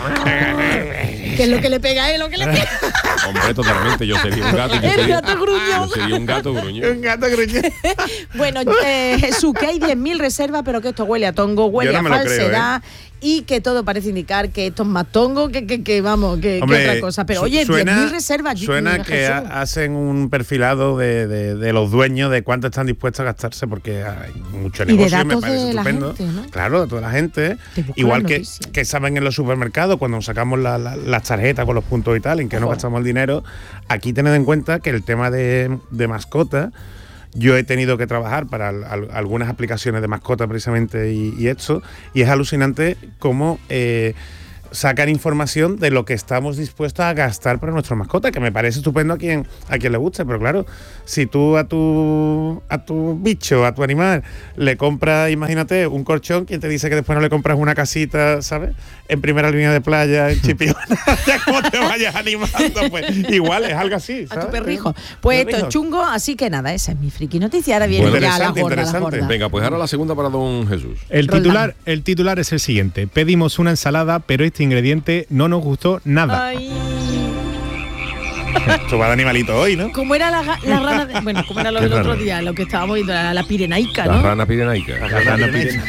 Speaker 3: Que es lo que le pega a él, lo que le pega.
Speaker 1: Hombre, totalmente. Yo sería un gato. Yo
Speaker 3: El
Speaker 1: sería,
Speaker 3: gato gruñón.
Speaker 1: yo sería un gato gruñón.
Speaker 2: Un gato gruñón.
Speaker 3: Bueno, eh, Jesús, que hay diez mil reservas, pero que esto huele a tongo, huele
Speaker 2: Yo no
Speaker 3: a
Speaker 2: me lo creo,
Speaker 3: falsedad y que todo parece indicar que esto es más tongo que, que, que vamos, que, que
Speaker 2: Hombre,
Speaker 3: otra cosa. Pero
Speaker 2: su-
Speaker 3: oye,
Speaker 2: suena-
Speaker 3: diez mil reservas.
Speaker 2: Suena
Speaker 3: mm,
Speaker 2: que
Speaker 3: Jesús.
Speaker 2: ha- hacen un perfilado de, de- de los dueños, de cuánto están dispuestos a gastarse, porque hay mucho
Speaker 3: Y de
Speaker 2: negocio, me
Speaker 3: datos
Speaker 2: parece
Speaker 3: de la
Speaker 2: estupendo.
Speaker 3: gente, ¿no?
Speaker 2: Claro, de toda la gente.
Speaker 3: Te busco
Speaker 2: Igual
Speaker 3: la
Speaker 2: que,
Speaker 3: noticia.
Speaker 2: que saben en los supermercados, cuando sacamos la- la- las tarjetas con los puntos y tal, en que no
Speaker 3: Ojo.
Speaker 2: gastamos el dinero. Aquí tened en cuenta que el tema de, de mascotas, yo he tenido que trabajar para al- al- algunas aplicaciones de mascotas precisamente y, y esto, y es alucinante cómo eh, sacan información de lo que estamos dispuestos a gastar para nuestra mascota, que me parece estupendo a quien, a quien le guste, pero claro, si tú a tu a tu bicho, a tu animal, le compras, imagínate, un colchón, ¿quién te dice que después no le compras una casita, ¿sabes? En primera línea de playa, en Chipiona, ya como te vayas animando, pues igual es algo así,
Speaker 3: A
Speaker 2: ¿sabes?
Speaker 3: tu perrijo. Pues esto es
Speaker 2: Perrijo.
Speaker 3: chungo, así que nada, esa es mi friki noticia. Ahora viene
Speaker 1: Bueno,
Speaker 3: ya la
Speaker 2: interesante,
Speaker 3: gorda, la
Speaker 2: interesante.
Speaker 3: gorda.
Speaker 1: Venga, pues ahora la segunda para don Jesús.
Speaker 4: El
Speaker 3: Roldán.
Speaker 4: titular, el titular es el siguiente. Pedimos una ensalada, pero este ingrediente no nos gustó nada.
Speaker 3: Ay,
Speaker 2: Esto va de animalito hoy, ¿no?
Speaker 3: ¿cómo era la, ga- la rana? de- bueno, ¿cómo era lo
Speaker 1: ¿Qué
Speaker 3: del otro
Speaker 1: rana?
Speaker 3: día? Lo que estábamos viendo, la, la pirenaica,
Speaker 1: La
Speaker 3: ¿no?
Speaker 1: rana pirenaica.
Speaker 2: La rana pirena.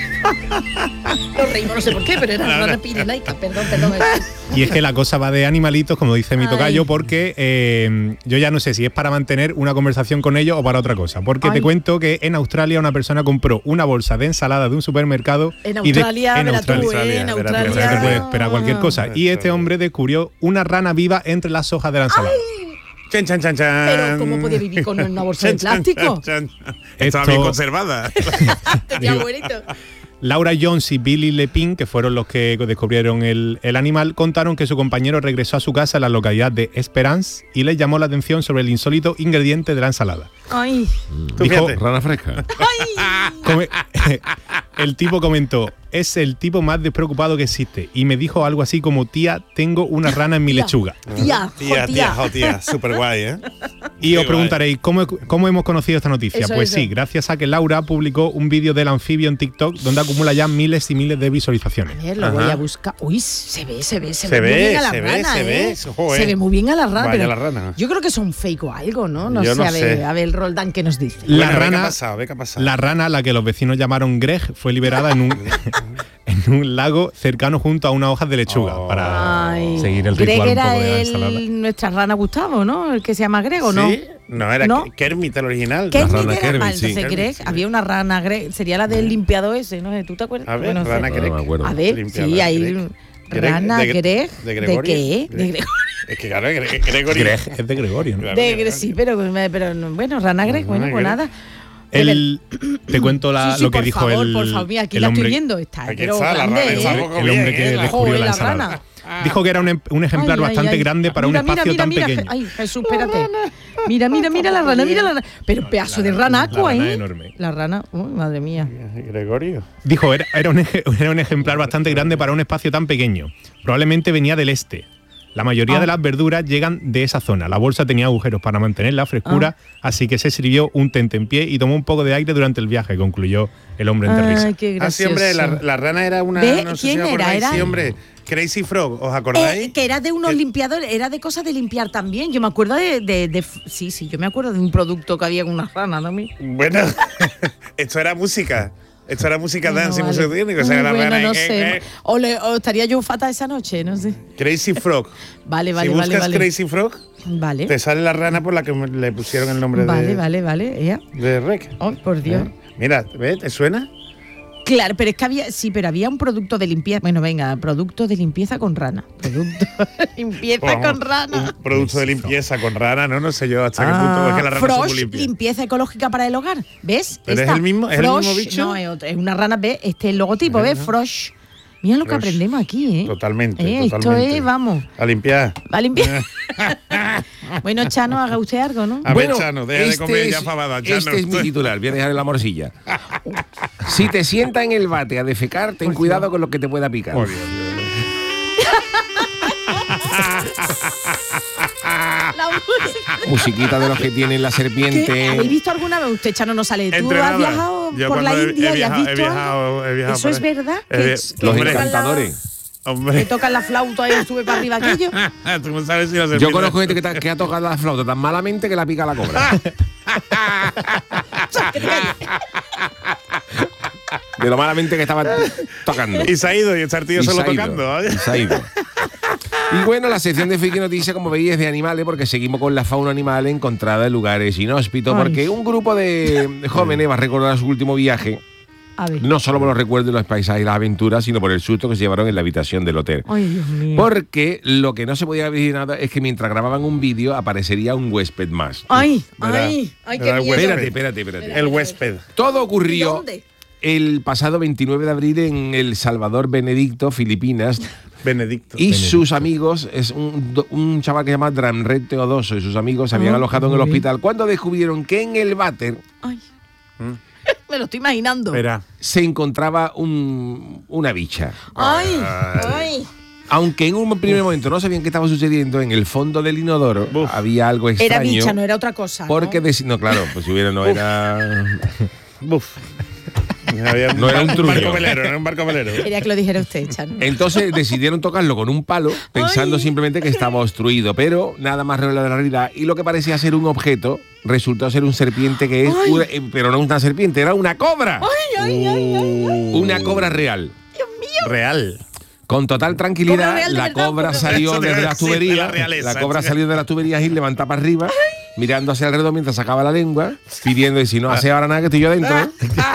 Speaker 3: Nos reímos, no sé por qué, pero era la rana pirenaica. Perdón, perdón.
Speaker 4: Y es que la cosa va de animalitos, como dice mi
Speaker 3: Ay.
Speaker 4: tocayo, porque eh, yo ya no sé si es para mantener una conversación con ellos o para otra cosa. Porque
Speaker 3: Ay.
Speaker 4: te cuento que en Australia una persona compró una bolsa de ensalada de un supermercado.
Speaker 3: En
Speaker 4: y de-
Speaker 3: Australia,
Speaker 4: en
Speaker 3: verá tú,
Speaker 4: Australia.
Speaker 3: ¿eh? En
Speaker 2: verá tú,
Speaker 3: Australia.
Speaker 4: O sea, te puedes esperar cualquier cosa. Y este hombre descubrió una rana viva entre las hojas de la ensalada.
Speaker 2: Chan, chan, chan, chan.
Speaker 3: Pero ¿cómo podía vivir con una bolsa de
Speaker 2: Chan, chan,
Speaker 3: plástico?
Speaker 2: chan, chan. Estaba
Speaker 4: Esto-
Speaker 2: bien conservada.
Speaker 3: Tenía abuelito.
Speaker 4: Laura Jones y Billy Lepin, que fueron los que descubrieron el, el animal, contaron que su compañero regresó a su casa en la localidad de Esperance y les llamó la atención sobre el insólito ingrediente de la ensalada.
Speaker 3: Ay,
Speaker 2: Tú
Speaker 4: Dijo,
Speaker 2: fíjate.
Speaker 1: Rana fresca.
Speaker 4: come- el tipo comentó, es el tipo más despreocupado que existe. Y me dijo algo así como, tía, tengo una rana en mi
Speaker 3: Tía.
Speaker 4: lechuga.
Speaker 3: tía,
Speaker 2: Tía,
Speaker 3: jo,
Speaker 2: tía,
Speaker 3: tía.
Speaker 2: jo, tía. Súper guay, ¿eh?
Speaker 4: Y
Speaker 2: Qué
Speaker 4: os
Speaker 2: guay.
Speaker 4: preguntaréis, ¿cómo, ¿cómo hemos conocido esta noticia?
Speaker 3: Eso,
Speaker 4: pues
Speaker 3: eso.
Speaker 4: sí, gracias a que Laura publicó un vídeo del anfibio en TikTok donde acumula ya miles y miles de visualizaciones.
Speaker 3: A ver, lo voy
Speaker 2: Ajá.
Speaker 3: a buscar. Uy, se ve, se ve, se,
Speaker 2: Se
Speaker 3: ve, muy
Speaker 2: ve,
Speaker 3: bien a la
Speaker 2: se ve,
Speaker 3: rana,
Speaker 2: se
Speaker 3: ¿eh?
Speaker 2: ve, joder.
Speaker 3: Se ve muy bien a la rana.
Speaker 2: Vaya
Speaker 3: pero
Speaker 2: la rana.
Speaker 3: Yo creo que es un fake o algo, ¿no? No
Speaker 2: Yo
Speaker 3: sé,
Speaker 2: no
Speaker 3: a ver,
Speaker 2: sé.
Speaker 3: a ver, Roldán, ¿qué nos dice?
Speaker 4: La
Speaker 2: Bueno, ve qué ha
Speaker 4: rana-
Speaker 2: pasado, ve qué ha pasado.
Speaker 4: La rana, a la que los vecinos llamaron Greg, fue liberada en un, en un lago cercano junto a unas hojas de lechuga
Speaker 2: Oh.
Speaker 4: para
Speaker 3: Ay,
Speaker 4: seguir el
Speaker 3: Greg
Speaker 4: ritual un
Speaker 3: era
Speaker 4: poco de la
Speaker 3: el-
Speaker 4: ensalada.
Speaker 3: nuestra rana Gustavo, ¿no? El que se llama Greg, ¿o no?
Speaker 2: ¿Sí? No, era
Speaker 3: ¿No?
Speaker 2: Kermit el original.
Speaker 3: Kermit
Speaker 1: rana
Speaker 3: era-
Speaker 1: Kermit,
Speaker 3: ah,
Speaker 1: sí.
Speaker 3: entonces
Speaker 2: Kermit,
Speaker 3: Greg,
Speaker 2: sí.
Speaker 3: había una rana Greg, sería la del limpiado ese, ¿no? ¿Tú te acuerdas?
Speaker 2: A ver,
Speaker 3: Bueno,
Speaker 2: rana
Speaker 3: sé.
Speaker 1: No, no me
Speaker 2: Greg.
Speaker 1: acuerdo.
Speaker 3: A ver,
Speaker 2: Limpiada,
Speaker 3: sí, hay
Speaker 2: Greg.
Speaker 3: rana
Speaker 2: de-
Speaker 3: Greg,
Speaker 2: de
Speaker 3: ¿de
Speaker 2: Gregorio.
Speaker 3: qué? De
Speaker 2: Greg.
Speaker 3: Gregorio.
Speaker 2: Es que claro, Gre- Gregorio.
Speaker 4: Greg es de Gregorio, ¿no?
Speaker 2: Claro.
Speaker 3: De, sí, pero, pero bueno, Rana Greg, bueno, pues
Speaker 2: Greg.
Speaker 3: nada.
Speaker 4: El, te cuento la,
Speaker 3: Sí, sí,
Speaker 4: lo que
Speaker 3: por
Speaker 4: dijo
Speaker 3: favor,
Speaker 4: el,
Speaker 3: por favor, mira, aquí
Speaker 4: el
Speaker 3: la
Speaker 4: hombre,
Speaker 3: estoy viendo, está,
Speaker 2: Aquí
Speaker 3: pero
Speaker 2: está, la
Speaker 3: grande,
Speaker 2: rana,
Speaker 3: ¿eh?
Speaker 2: está
Speaker 4: el
Speaker 2: poco
Speaker 4: hombre
Speaker 2: bien,
Speaker 4: que
Speaker 2: ¿eh?
Speaker 4: descubrió
Speaker 3: Joder,
Speaker 4: la
Speaker 3: la
Speaker 4: ensalada.
Speaker 3: rana.
Speaker 4: Dijo que era un, em- un ejemplar
Speaker 3: Ay, ay,
Speaker 4: bastante
Speaker 3: ay.
Speaker 4: grande para
Speaker 3: Mira,
Speaker 4: un espacio
Speaker 3: mira,
Speaker 4: tan
Speaker 3: mira,
Speaker 4: pequeño.
Speaker 3: mira, Ay, Jesús, espérate. Mira, mira, mira la rana, mira la rana. Pero pedazo de ranaco
Speaker 4: la rana
Speaker 3: ahí.
Speaker 4: enorme.
Speaker 3: La rana, uy, madre mía.
Speaker 2: Gregorio.
Speaker 4: Dijo, era, era, un, eje- era un ejemplar bastante grande para un espacio tan pequeño. Probablemente venía del este. La mayoría
Speaker 3: Ah.
Speaker 4: de las verduras llegan de esa zona. La bolsa tenía agujeros para mantener la frescura, así que se sirvió un tentempié y tomó un poco de aire durante el viaje, concluyó el hombre entre risas.
Speaker 3: Ay, qué
Speaker 2: Ah,
Speaker 3: gracioso.
Speaker 2: sí, hombre, la, la rana era una.
Speaker 3: ¿Ve?
Speaker 2: No sé
Speaker 3: ¿Quién
Speaker 2: si os
Speaker 3: era?
Speaker 2: acordáis,
Speaker 3: Era-
Speaker 2: sí, hombre. Crazy Frog, ¿os acordáis?
Speaker 3: Eh, que era de unos
Speaker 2: Que-
Speaker 3: limpiadores, era de cosas de limpiar también. Yo me acuerdo de, de- de- Sí, sí, yo me acuerdo de un producto que había con unas ranas también.
Speaker 2: Bueno, esto era música. Esto era música
Speaker 3: Bueno,
Speaker 2: dance y
Speaker 3: vale.
Speaker 2: música técnica. O sea,
Speaker 3: Muy
Speaker 2: la
Speaker 3: bueno,
Speaker 2: rana.
Speaker 3: no
Speaker 2: eh,
Speaker 3: sé.
Speaker 2: eh,
Speaker 3: O, le- o estaría yo fatal esa noche, no sé.
Speaker 2: Crazy Frog.
Speaker 3: Vale, vale,
Speaker 2: si
Speaker 3: vale,
Speaker 2: buscas
Speaker 3: vale.
Speaker 2: Crazy Frog,
Speaker 3: Vale.
Speaker 2: te sale la rana por la que me- le pusieron el nombre
Speaker 3: Vale,
Speaker 2: de,
Speaker 3: vale, vale. ya.
Speaker 2: de Rec.
Speaker 3: Ay, por Dios.
Speaker 2: ¿Eh? Mira, ¿ves? ¿Te suena?
Speaker 3: Claro, pero es que había, sí, pero había un producto de limpieza. Bueno, venga, producto de limpieza con rana. Producto de limpieza
Speaker 2: Vamos,
Speaker 3: con rana.
Speaker 2: Un producto de limpieza con rana, ¿no? No sé yo hasta qué punto. Es que las ranas son muy
Speaker 3: Frosh,
Speaker 2: limpias.
Speaker 3: limpieza ecológica para el hogar. ¿Ves?
Speaker 2: ¿Pero es
Speaker 3: Esta,
Speaker 2: el mismo- es el
Speaker 3: Frosh,
Speaker 2: mismo bicho?
Speaker 3: No, es, otro- es una rana, ¿ves? Este es el logotipo, ¿ves? Frosh. Mira lo que
Speaker 2: Frosh.
Speaker 3: aprendemos aquí, ¿eh?
Speaker 2: Totalmente,
Speaker 3: Eh, Esto
Speaker 2: totalmente.
Speaker 3: es, vamos,
Speaker 2: A limpiar.
Speaker 3: va a limpiar. Bueno, Chano, haga usted algo, ¿no?
Speaker 2: A ver, Chano, deja de comer ya fabada, Chano.
Speaker 1: Este es mi titular, voy a dejar la morcilla. Si te sientas en el bate a defecar, ten cuidado con lo que te pueda picar.
Speaker 2: Oh, Dios, Dios,
Speaker 3: La música.
Speaker 1: Musiquita de los que tienen la
Speaker 3: ¿Qué?
Speaker 1: serpiente.
Speaker 3: ¿Habéis visto alguna vez? Usted, Chano, no sale. ¿Tú
Speaker 2: Entrenada.
Speaker 3: has viajado
Speaker 2: Yo
Speaker 3: por la
Speaker 2: cuando he-
Speaker 3: India
Speaker 2: he
Speaker 3: y has
Speaker 2: viajado- he
Speaker 3: visto
Speaker 2: viajado-
Speaker 3: algo?
Speaker 2: he viajado
Speaker 3: ¿Eso
Speaker 2: por
Speaker 3: es
Speaker 2: ahí.
Speaker 3: verdad?
Speaker 2: Eh,
Speaker 3: Que-
Speaker 2: los
Speaker 3: que
Speaker 1: Los
Speaker 3: tocan la-
Speaker 1: encantadores.
Speaker 3: que
Speaker 2: Hombre.
Speaker 3: tocan la flauta y sube para arriba aquello.
Speaker 2: Tú no sabes si la
Speaker 1: Yo
Speaker 2: serpiente-
Speaker 1: conozco gente que, ta- que ha tocado la flauta tan malamente que la pica la cobra. De lo malamente que estaba tocando.
Speaker 2: Y se ha ido y está el tío
Speaker 1: Y
Speaker 2: solo
Speaker 1: se ha ido,
Speaker 2: tocando.
Speaker 1: y se ha ido. Y bueno, la sección de Friki Noticias, como veis, es de animales, porque seguimos con la fauna animal encontrada en lugares inhóspitos,
Speaker 3: Ay.
Speaker 1: porque un grupo de jóvenes va a recordar su último viaje,
Speaker 3: A ver.
Speaker 1: no solo por los recuerdos de los paisajes y las aventuras, sino por el susto que se llevaron en la habitación del hotel.
Speaker 3: Ay, Dios mío.
Speaker 1: Porque lo que no se podía haber imaginado es que mientras grababan un vídeo aparecería un huésped más.
Speaker 3: Ay,
Speaker 2: Verá,
Speaker 3: ay, ay, qué
Speaker 2: verá el
Speaker 3: miedo.
Speaker 2: huésped.
Speaker 1: Espérate, espérate, espérate.
Speaker 2: El huésped.
Speaker 1: Todo ocurrió
Speaker 3: ¿Dónde?
Speaker 1: el pasado veintinueve de abril en El Salvador, Benedicto, Filipinas.
Speaker 2: Benedicto.
Speaker 1: Y sus amigos, es un, do- un chaval que se llama Dramret Teodoso, y sus amigos se habían
Speaker 3: Ah,
Speaker 1: alojado en el
Speaker 3: muy bien.
Speaker 1: hospital cuando descubrieron que en el váter
Speaker 3: Ay.
Speaker 2: Mm.
Speaker 3: Me lo estoy imaginando.
Speaker 2: Verá.
Speaker 1: se encontraba un- una bicha.
Speaker 3: Ay, ay.
Speaker 1: Aunque en un primer momento no sabían qué estaba sucediendo, en el fondo del inodoro
Speaker 2: Buf.
Speaker 1: había algo
Speaker 3: Era
Speaker 1: extraño.
Speaker 3: bicha, no era otra cosa. ¿no?
Speaker 1: Porque deci- no, claro, pues si hubiera no era.
Speaker 2: Buf. Había
Speaker 1: No era un
Speaker 2: barco
Speaker 1: trullo.
Speaker 2: velero, no era un barco velero.
Speaker 3: Quería que lo dijera usted, Chano.
Speaker 1: Entonces decidieron tocarlo con un palo, pensando
Speaker 3: Ay.
Speaker 1: simplemente que estaba obstruido, pero nada más revelado de la realidad. Y lo que parecía ser un objeto resultó ser un serpiente que es,
Speaker 3: Ay.
Speaker 1: una- eh, pero no una serpiente, era una cobra.
Speaker 3: Ay, ay, ay, ay.
Speaker 1: Una cobra real.
Speaker 2: Real.
Speaker 1: Con total
Speaker 3: Cobra
Speaker 1: tranquilidad,
Speaker 3: real de
Speaker 1: la
Speaker 3: verdad,
Speaker 1: cobra
Speaker 3: pero-
Speaker 1: salió
Speaker 2: Eso te
Speaker 1: desde
Speaker 2: iba a
Speaker 1: las
Speaker 2: decir, de la
Speaker 1: tuberías.
Speaker 2: realeza,
Speaker 1: La cobra
Speaker 2: chica.
Speaker 1: salió de las tuberías y levanta para arriba, mirando hacia alrededor mientras sacaba la lengua, pidiendo, y si no hace ahora nada que estoy yo adentro.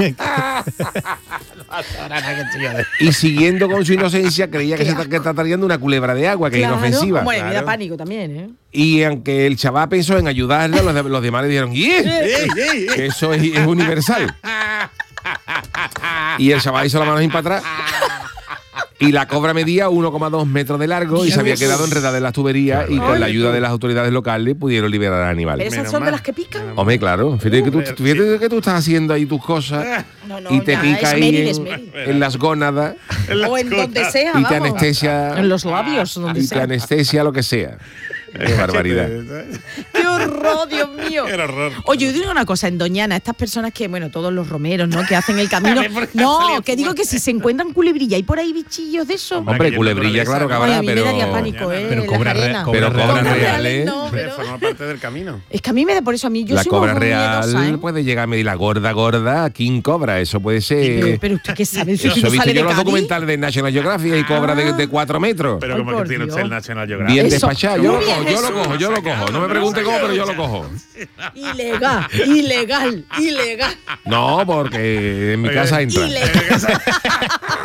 Speaker 1: Y siguiendo con su inocencia, creía que se está, que está trayendo una culebra de agua, que
Speaker 3: Claro.
Speaker 1: es inofensiva.
Speaker 3: Bueno, me da
Speaker 2: Claro.
Speaker 3: pánico también, ¿eh?
Speaker 1: Y aunque el chaval pensó en ayudarle, los, de- los demás le dijeron, ¡y!
Speaker 2: ¡Ey, ey, ey!
Speaker 1: Que eso es, es universal. Y el chaval hizo la mano sin para atrás. Y la cobra medía uno coma dos metros de largo y se había
Speaker 3: Dios.
Speaker 1: quedado enredada en las tuberías, y con la ayuda de las autoridades locales pudieron liberar al animal.
Speaker 3: ¿Pero esas
Speaker 2: Menos
Speaker 3: son de
Speaker 2: mal.
Speaker 3: las que pican?
Speaker 1: Hombre, claro. Fíjate, que tú,
Speaker 2: Hombre,
Speaker 1: fíjate que tú estás haciendo ahí tus cosas
Speaker 3: No, no,
Speaker 1: y te
Speaker 3: ya,
Speaker 1: pica ahí
Speaker 3: esmeril,
Speaker 1: en,
Speaker 3: esmeril.
Speaker 1: en las gónadas
Speaker 3: O en donde sea,
Speaker 1: y te
Speaker 3: vamos.
Speaker 1: anestesia.
Speaker 3: En los labios, donde
Speaker 1: Y te
Speaker 3: sea.
Speaker 1: anestesia lo que sea. Qué barbaridad.
Speaker 3: ¡Qué horror, Dios mío!
Speaker 2: Qué horror.
Speaker 3: Oye, yo digo una cosa, en Doñana, estas personas que, bueno, todos los romeros, ¿no? Que hacen el camino.
Speaker 2: ¿Por qué
Speaker 3: No,
Speaker 2: salió
Speaker 3: que digo que si se encuentran culebrilla y por ahí bichillos de eso.
Speaker 1: Hombre,
Speaker 2: Aquello
Speaker 1: culebrilla,
Speaker 2: naturaleza,
Speaker 1: claro que
Speaker 2: ¿no?
Speaker 3: Ay,
Speaker 1: habrá,
Speaker 3: a mí me
Speaker 1: pero.
Speaker 3: daría pánico, ¿eh?
Speaker 4: Pero
Speaker 3: las
Speaker 4: cobra re-
Speaker 3: arenas.
Speaker 4: cobra
Speaker 1: Pero
Speaker 4: real.
Speaker 1: cobras
Speaker 3: Cobras
Speaker 1: reales.
Speaker 3: reales, no,
Speaker 2: Pero
Speaker 3: pero-
Speaker 2: forma parte del camino.
Speaker 3: Es que a mí me da por eso, a mí yo
Speaker 1: La
Speaker 3: soy
Speaker 1: cobra
Speaker 3: muy
Speaker 1: real
Speaker 3: miedosa, ¿eh?
Speaker 1: puede llegar a medir la gorda, gorda, King Cobra. Eso puede ser.
Speaker 3: Pero, pero usted qué sabe, si
Speaker 1: Eso
Speaker 3: tú
Speaker 1: he visto
Speaker 3: sale
Speaker 1: yo
Speaker 3: de
Speaker 1: los
Speaker 3: Cádiz.
Speaker 1: documentales de National Geographic y cobra de, de cuatro metros.
Speaker 2: Pero
Speaker 3: Ay,
Speaker 2: como
Speaker 3: por
Speaker 2: que tiene
Speaker 3: Dios.
Speaker 2: usted el National Geographic.
Speaker 1: Bien
Speaker 3: Eso.
Speaker 1: despachado. Yo lo
Speaker 3: Muy
Speaker 1: cojo,
Speaker 3: bien,
Speaker 1: yo lo
Speaker 3: eso.
Speaker 1: cojo, yo lo cojo. No me pregunte cómo, pero yo lo cojo.
Speaker 3: Ilegal, ilegal, ilegal.
Speaker 1: No, porque en mi
Speaker 2: Oye,
Speaker 1: casa entra.
Speaker 3: Ilegal.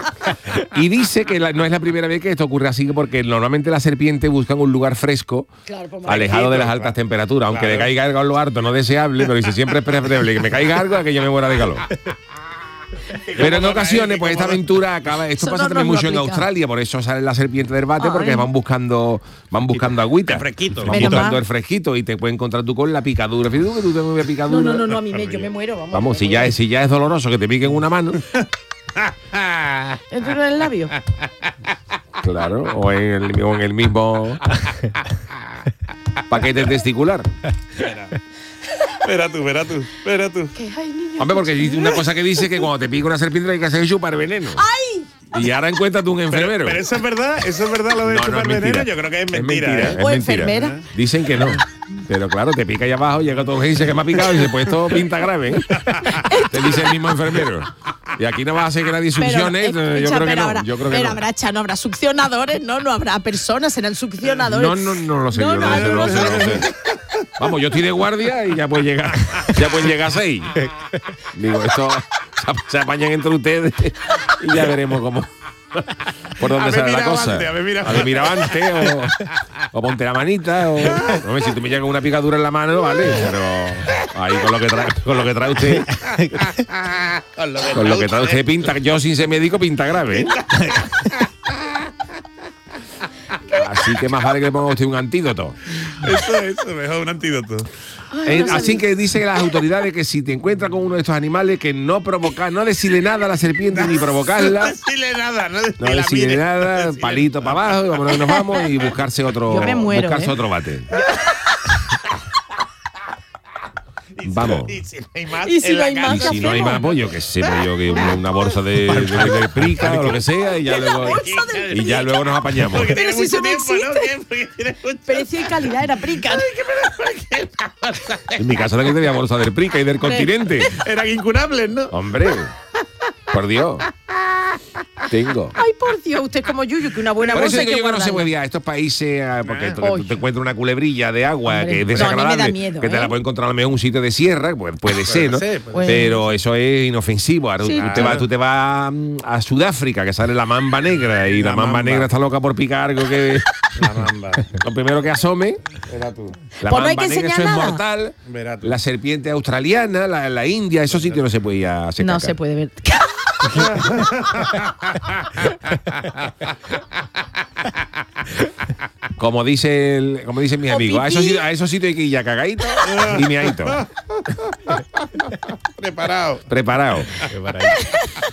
Speaker 1: Y dice que la- no es la primera vez que esto ocurre así, porque normalmente las serpientes buscan un lugar fresco,
Speaker 3: Claro, pues,
Speaker 1: alejado de las altas
Speaker 2: claro.
Speaker 1: temperaturas, aunque
Speaker 2: Claro.
Speaker 1: le caiga algo en lo harto, no deseable, pero dice siempre es preferible que me caiga algo a que yo me muera de calor. Pero en ocasiones, pues esta aventura acaba. Esto
Speaker 3: Eso
Speaker 1: pasa
Speaker 3: no
Speaker 1: también
Speaker 3: nos lo
Speaker 1: mucho en
Speaker 3: aplica.
Speaker 1: Australia, por eso sale la serpiente del bate, porque
Speaker 3: Ay.
Speaker 1: van buscando, van buscando agüita.
Speaker 2: El fresquito.
Speaker 1: Van
Speaker 3: Menos
Speaker 1: buscando
Speaker 3: mal.
Speaker 1: el fresquito y te puede encontrar tú con la picadura. Fíjate tú que tú tengas una
Speaker 3: No,
Speaker 1: picadura.
Speaker 3: no, no, no, a mí me, yo me muero, vamos.
Speaker 1: Vamos,
Speaker 3: me
Speaker 1: si ya,
Speaker 3: muero.
Speaker 1: es, si ya es doloroso que te piquen una mano,
Speaker 3: ¿Dentro del labio?
Speaker 1: claro, o en el, o en el mismo paquete testicular.
Speaker 2: Espera tú, espera tú, espera tú.
Speaker 3: Que, ay, niño.
Speaker 1: Hombre, porque dice una cosa que dice que cuando te pica una serpiente hay que hacer chupar veneno.
Speaker 3: ¡Ay!
Speaker 1: Y ahora encuéntrate un
Speaker 2: Pero,
Speaker 1: enfermero.
Speaker 2: pero eso es verdad, eso es verdad lo de
Speaker 1: No, no,
Speaker 2: chupar
Speaker 1: es
Speaker 2: veneno,
Speaker 1: mentira.
Speaker 2: yo creo que es
Speaker 1: Es
Speaker 2: mentira.
Speaker 1: mentira,
Speaker 2: ¿eh?
Speaker 1: es
Speaker 3: O
Speaker 1: mentira.
Speaker 3: enfermera.
Speaker 1: Dicen que no. Pero claro, te pica ahí abajo, llega todo el y dice que me ha picado y dice, pues esto pinta grave. ¿eh? Te dice el mismo enfermero. Y aquí no vas a hacer que nadie succione.
Speaker 3: Pero,
Speaker 1: yo
Speaker 3: escucha,
Speaker 1: creo que
Speaker 3: pero
Speaker 1: no.
Speaker 3: habrá,
Speaker 1: Yo creo que
Speaker 3: pero
Speaker 1: no.
Speaker 3: habrá, cha, no habrá succionadores, no, no habrá personas, serán succionadores.
Speaker 1: No, no, no lo sé,
Speaker 3: No,
Speaker 1: yo
Speaker 3: no,
Speaker 1: no, sé,
Speaker 3: no
Speaker 1: no
Speaker 3: lo
Speaker 1: sé, no
Speaker 3: sé.
Speaker 1: sé. Vamos, yo estoy de guardia y ya puede llegar, ya pueden llegar a seis. Digo, esto se, se apañan entre ustedes y ya veremos cómo. Por dónde
Speaker 2: A
Speaker 1: sale
Speaker 2: ver,
Speaker 1: la
Speaker 2: mira
Speaker 1: cosa.
Speaker 2: avante, a ver, mira
Speaker 1: A ver, mira avante, o, o ponte la manita. O, hombre, si tú me llegas con una picadura en la mano, vale. Pero ahí con lo que trae, con lo que trae usted,
Speaker 2: Con lo que
Speaker 1: con lo que trae usted pinta, yo sin ser médico pinta grave. ¿eh? Así que más vale que le ponga usted un antídoto.
Speaker 2: Eso, eso, mejor un antídoto.
Speaker 1: Eh, así que dice las autoridades que si te encuentras con uno de estos animales, que no provocar, no decirle nada a la serpiente ni
Speaker 2: No
Speaker 1: provocarla,
Speaker 2: decirle nada, no
Speaker 1: no
Speaker 2: decirle,
Speaker 1: decirle
Speaker 2: mire,
Speaker 1: nada,
Speaker 2: no decirle
Speaker 1: palito para abajo, y vámonos que nos vamos y buscarse otro,
Speaker 3: Yo me muero,
Speaker 1: buscarse
Speaker 3: ¿eh?
Speaker 1: otro bate.
Speaker 2: Y si-
Speaker 1: Vamos.
Speaker 2: Y si no hay más,
Speaker 3: Y si
Speaker 2: en
Speaker 3: no
Speaker 2: la
Speaker 3: hay más,
Speaker 2: casa.
Speaker 1: Y
Speaker 3: ¿qué
Speaker 1: si no hay
Speaker 3: hacemos?
Speaker 1: más, pues yo que sé, pues yo que una, una bolsa de, de, de prica o lo que sea, y ya luego,
Speaker 3: bolsa de
Speaker 1: y ya luego nos apañamos.
Speaker 2: Porque tiene
Speaker 3: Pero si
Speaker 2: mucho
Speaker 3: eso no
Speaker 2: tiempo, ¿no?
Speaker 3: existe.
Speaker 2: Porque tiene mucho-
Speaker 3: Precio y calidad era prica.
Speaker 1: En mi casa también tenía bolsa del prica y del continente.
Speaker 2: Eran incurables, ¿no?
Speaker 1: Hombre, por Dios. Tengo.
Speaker 3: Ay, por Dios, usted es como Yuyu, que una buena
Speaker 1: Por eso
Speaker 3: bolsa hay
Speaker 1: digo
Speaker 3: que
Speaker 1: yo que no se
Speaker 3: guardarla.
Speaker 1: puede ir a estos países, ah, porque
Speaker 2: Ah.
Speaker 1: tú, tú
Speaker 3: Oy.
Speaker 1: te encuentras una culebrilla de agua
Speaker 3: Hombre,
Speaker 1: que es
Speaker 3: no, a mí me da
Speaker 1: desagradable,
Speaker 3: miedo,
Speaker 1: que te
Speaker 3: ¿eh?
Speaker 1: la puede encontrar a lo mejor en un sitio de sierra, pues puede ser, ¿no?
Speaker 2: ser, puede
Speaker 3: ser.
Speaker 1: Pero eso es inofensivo. Ahora,
Speaker 3: Sí,
Speaker 1: tú, te
Speaker 2: claro.
Speaker 1: vas, tú te vas mm, a Sudáfrica, que sale la mamba negra, y la,
Speaker 2: La
Speaker 1: mamba,
Speaker 2: mamba.
Speaker 1: negra está loca por picar algo que
Speaker 2: La mamba.
Speaker 1: lo primero que asome.
Speaker 2: Era tú.
Speaker 1: La
Speaker 3: Pues no hay
Speaker 1: mamba
Speaker 3: que
Speaker 1: negra, eso
Speaker 3: enseñar
Speaker 1: es
Speaker 3: nada.
Speaker 1: mortal.
Speaker 2: Verá tú.
Speaker 1: La serpiente australiana, la, la india, esos sitios no se puede ir a hacer
Speaker 3: No
Speaker 1: caca.
Speaker 3: se puede ver.
Speaker 1: Como dice el, como dicen mis
Speaker 3: O
Speaker 1: amigos, a esos,
Speaker 3: pipí.
Speaker 1: sitios- a esos sitios hay que ir ya cagadito y miadito.
Speaker 2: Preparado.
Speaker 1: Preparado.
Speaker 4: Qué maravilla.